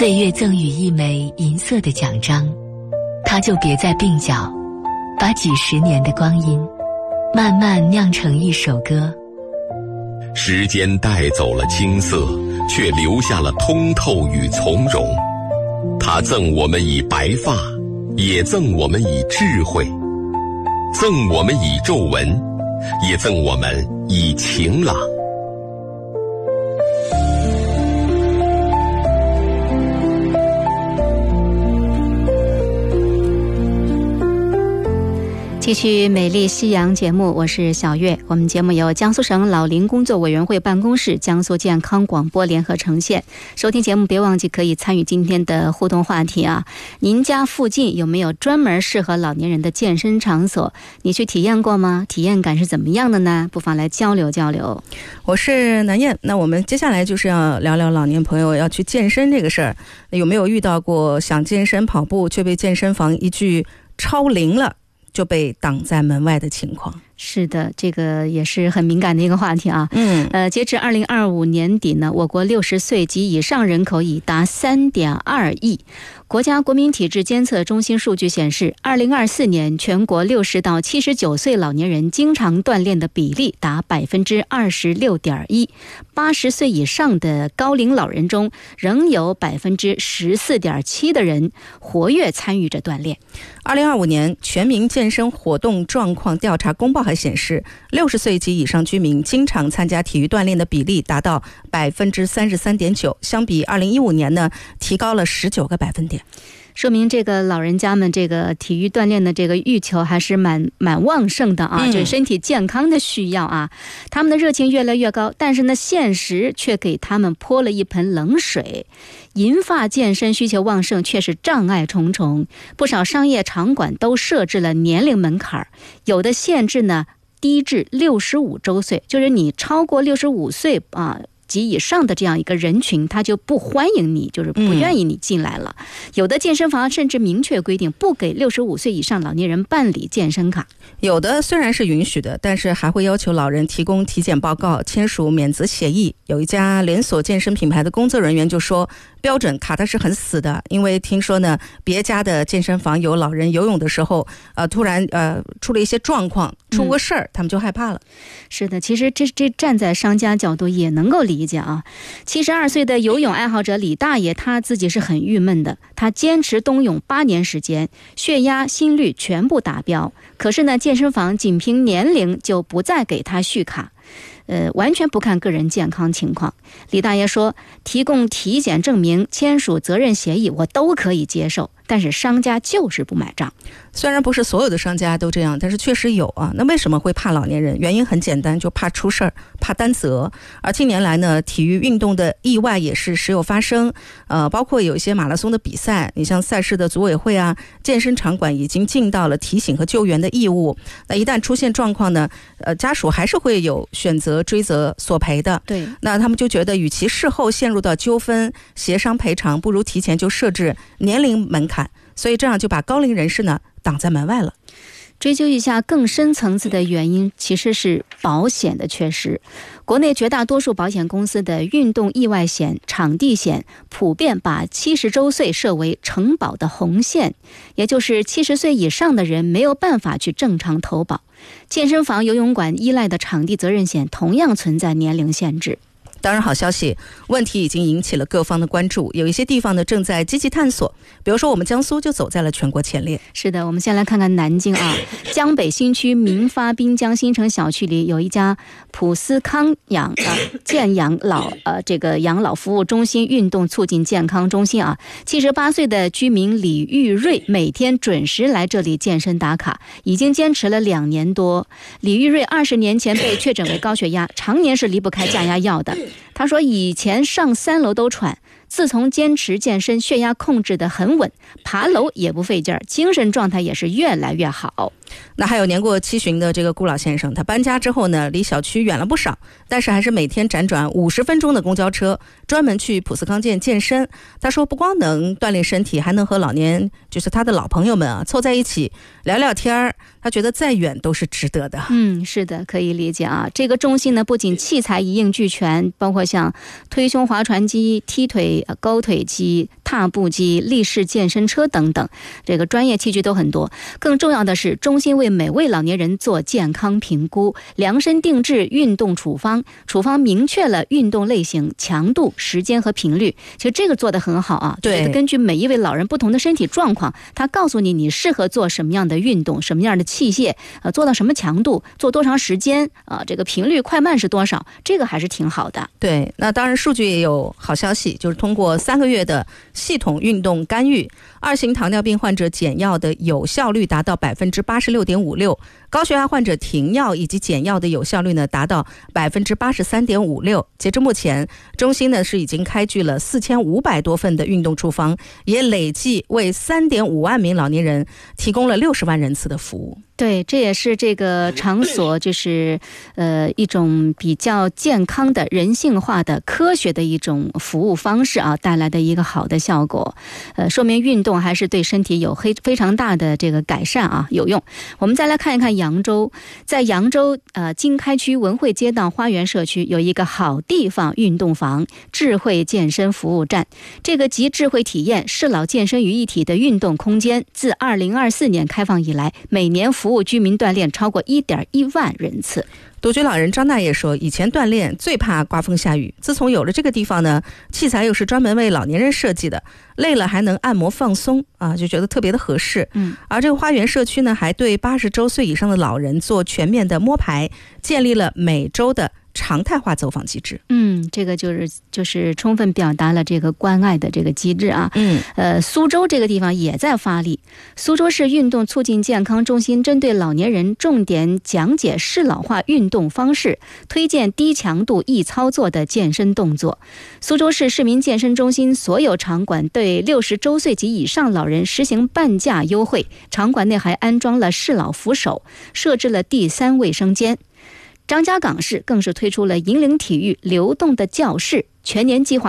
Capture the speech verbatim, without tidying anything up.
为月赠予一枚银色的奖章，他就别在鬓角，把几十年的光阴慢慢酿成一首歌。 时间带走了青涩，却留下了通透与从容。他赠我们以白发，也赠我们以智慧，赠我们以皱纹，也赠我们以晴朗。 继续美丽夕阳节目，我是小月。我们节目由江苏省老龄工作委员会办公室、江苏健康广播联合呈现。收听节目别忘记可以参与今天的互动话题啊！您家附近有没有专门适合老年人的健身场所？你去体验过吗？体验感是怎么样的呢？不妨来交流交流。 我是南燕，那我们接下来就是要聊聊老年朋友要去健身这个事儿。有没有遇到过想健身跑步却被健身房一句超龄了就被挡在门外的情况？ 是的，这个也是很敏感的一个话题啊。嗯，呃，截至二零二五年底呢，我国六十岁及以上人口已达三点二亿。国家国民体质监测中心数据显示，二零二四年全国六十到七十九岁老年人经常锻炼的比例达百分之二十六点一，八十岁以上的高龄老人中，仍有百分之十四点七的人活跃参与着锻炼。 二零二五年全民健身活动状况调查公报还显示，六十岁及以上居民经常参加体育锻炼的比例达到百分之三十三点九，相比二零一五年呢，提高了十九个百分点。 说明这个老人家们这个体育锻炼的这个欲求还是蛮蛮旺盛的啊，就是身体健康的需要啊，他们的热情越来越高，但是呢，现实却给他们泼了一盆冷水。银发健身需求旺盛，却是障碍重重。不少商业场馆都设置了年龄门槛，有的限制呢低至六十五周岁，就是你超过六十五岁啊及以上的这样一个人群，他就不欢迎你，就是不愿意你进来了。嗯、有的健身房甚至明确规定不给六十五岁以上老年人办理健身卡。 有的虽然是允许的，但是还会要求老人提供体检报告、签署免责协议。有一家连锁健身品牌的工作人员就说，标准卡的是很死的，因为听说呢，别家的健身房有老人游泳的时候，呃，突然呃出了一些状况，出过事儿、嗯，他们就害怕了。 是的，其实这这站在商家角度也能够理解啊。七十二岁的游泳爱好者李大爷，他自己是很郁闷的。他坚持冬泳八年时间，血压、心率全部达标，可是呢，健身房仅凭年龄就不再给他续卡。呃，完全不看个人健康情况。李大爷说，提供体检证明、签署责任协议，我都可以接受，但是商家就是不买账。 虽然不是所有的商家都这样，但是确实有啊。那为什么会怕老年人？原因很简单，就怕出事儿，怕担责。而近年来呢，体育运动的意外也是时有发生，呃，包括有一些马拉松的比赛，你像赛事的组委会啊，健身场馆已经尽到了提醒和救援的义务。那一旦出现状况呢，呃，家属还是会有选择追责索赔的。 对， 那他们就觉得，与其事后陷入到纠纷协商赔偿，不如提前就设置年龄门槛，所以这样就把高龄人士呢挡在门外了。 追究一下更深层次的原因，其实是保险的缺失。国内绝大多数保险公司的运动意外险、场地险普遍把七十周岁设为承保的红线，也就是七十岁以上的人没有办法去正常投保。健身房、游泳馆依赖的场地责任险同样存在年龄限制。 当然，好消息，问题已经引起了各方的关注，有一些地方呢正在积极探索，比如说我们江苏就走在了全国前列。 是的，我们先来看看南京啊，江北新区民发滨江新城小区里有一家普斯康养呃健养老呃这个养老服务中心运动促进健康中心啊，七十八岁的居民李玉瑞每天准时来这里健身打卡，已经坚持了两年多。李玉瑞二十年前被确诊为高血压，常年是离不开降压药的。他说以前上三楼都喘，自从坚持健身，血压控制得很稳，爬楼也不费劲儿，精神状态也是越来越好。 那还有年过七旬的这个顾老先生，他搬家之后呢，离小区远了不少，但是还是每天辗转五十分钟的公交车，专门去普斯康健健身。他说不光能锻炼身体，还能和老年就是他的老朋友们啊凑在一起聊聊天儿。他觉得再远都是值得的。 嗯，是的，可以理解啊。这个中心呢，不仅器材一应俱全，包括像推胸划船机、踢腿机、高腿机、踏步机、立式健身车等等，这个专业器具都很多。更重要的是，中心为每位老年人做健康评估，量身定制运动处方，处方明确了运动类型、强度、时间和频率。其实这个做得很好啊， 对， 根据每一位老人不同的身体状况，他告诉你你适合做什么样的运动，什么样的器械，呃，做到什么强度，做多长时间，啊、呃，这个频率快慢是多少，这个还是挺好的。 对，那当然数据也有好消息，就是通过三个月的系统运动干预，二型糖尿病患者减药的有效率达到百分之八十六点五六，高血压患者停药以及减药的有效率呢达到百分之八十三点五六。截至目前，中心呢是已经开具了四千五百多份的运动处方，也累计为三点五万名老年人提供了六十万人次的服务。 对，这也是这个场所就是呃一种比较健康的、人性化的、科学的一种服务方式啊，带来的一个好的效果。呃，说明运动还是对身体有非非常大的这个改善啊，有用。我们再来看一看扬州，在扬州呃经开区文汇街道花园社区有一个好地方运动房智慧健身服务站，这个集智慧体验、适老健身于一体的运动空间，自二零二四年开放以来，每年服务居民锻炼超过一点一万人次。 独居老人张大爷说，以前锻炼最怕刮风下雨，自从有了这个地方呢，器材又是专门为老年人设计的，累了还能按摩放松啊，就觉得特别的合适。 嗯， 而这个花园社区呢，还对八十周岁以上的老人做全面的摸排，建立了每周的常态化走访机制。 嗯，这个就是就是充分表达了这个关爱的这个机制啊。 嗯， 呃，苏州这个地方也在发力。苏州市运动促进健康中心针对老年人重点讲解适老化运动方式，推荐低强度易操作的健身动作。苏州市市民健身中心所有场馆对六十周岁及以上老人实行半价优惠，场馆内还安装了适老扶手，设置了第三卫生间。张家港市更是推出了引领体育流动的教室，全年计划